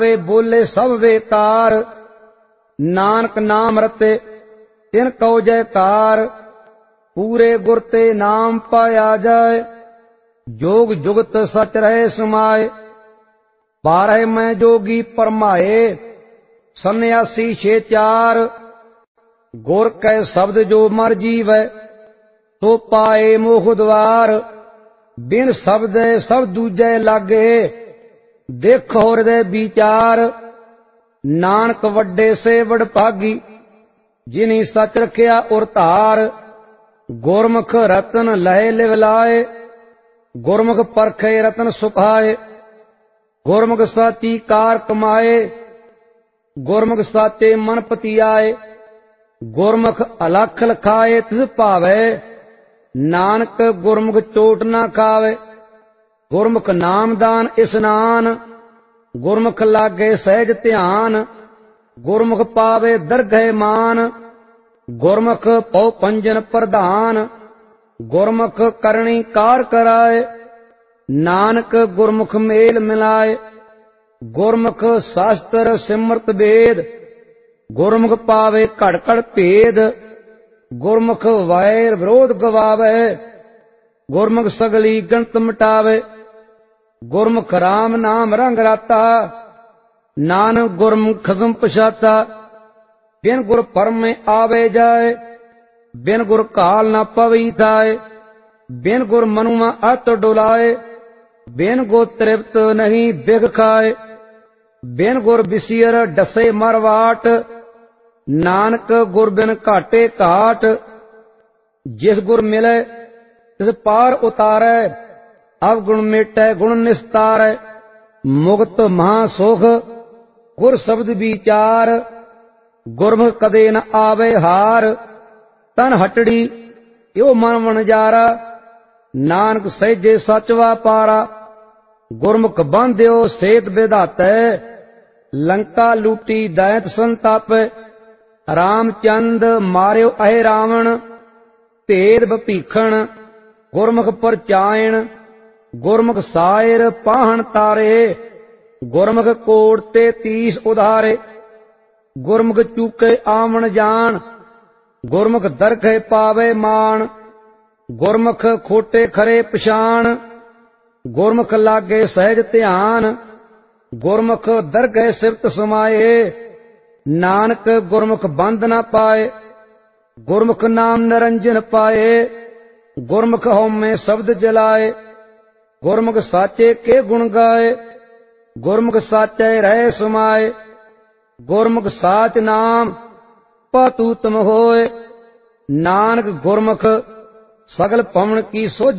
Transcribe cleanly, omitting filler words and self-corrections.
वे बोले सब बेकार, नानक नाम रते तिन कहो जयकार। पूरे गुर ते नाम पाया जाए, जोग जुगत सच रहे समाए। 12 में जोगी परमाए, सन्यासी 6-4। गुर कै शब्द जो मर जीवै, तो पाए मोह द्वार। बिन शब्द सब दूजे लागे, देखो हृदय विचार। नानक वड्डे से वड भागी, जिन्हीं सच रखिया उर धार। गुरमुख रतन लहे लिव लाए, गुरमुख परखे रतन सुखाए। गुरमुख साची कार कमाए, गुरमुख साचे मन पतियाए। गुरमुख अलख लखाए तिस भावे, नानक गुरमुख चोट ना खावे। गुरमुख नामदान इस्नान, गुरमुख लागे सहज ध्यान। गुरमुख पावे दरगह मान, गुरमुख पौ पंजन प्रधान। गुरमुख करणी कार कराए, नानक गुरमुख मेल मिलाए। गुरमुख शास्त्र सिमरत वेद, गुरमुख पावे घड़ घड़ भेद। गुरमुख वैर विरोध गवावे, गुरमुख सगली गणत मिटावे। गुरमुख राम नाम रंग राता, नानक गुरमुख खसम पछाता। बिन गुर परम में आवे जाए, बिन गुर काल न पवी थाए। बिन गुर मनुमा अत डुलाए, बिन गुर तृप्त नहीं बिग खाए। बिन गुर बिसियर डसे मरवाट, नानक गुर बिन घाटे घाट। जिस गुर मिले तिस पार उतारै, अवगुण मेटै गुण निस्तारै। मुक्त महासुख गुर शब्द विचार, गुरमुख कदे न आवे हार। तन हटड़ी यो मन वणजारा, नानक सहजे सच वापारा। गुरमुख बांध्यो सेत विधातै, लंका लूटी दैत संताप। रामचंद मार्यो अहे रावण, भेद भीखण गुरमुख परचायण। गुरमुख सायर पाहन तारे, गुरमुख कोट ते 30 उधारे। गुरमुख चूके आवन जान, गुरमुख दरखे पावे मान। गुरमुख खोटे खरे पछाण, गुरमुख लागे सहज ध्यान। गुरमुख दरगह सिफत समाए, नानक गुरमुख बंद न पाए। गुरमुख नाम निरंजन पाए, गुरमुख हउमੈ शब्द जलाए। गुरमुख साचे के गुण गाए, गुरमुख साचे रहे समाए। गुरमुख साच नाम पातूतम होए, नानक गुरमुख सगल पवन की सोझ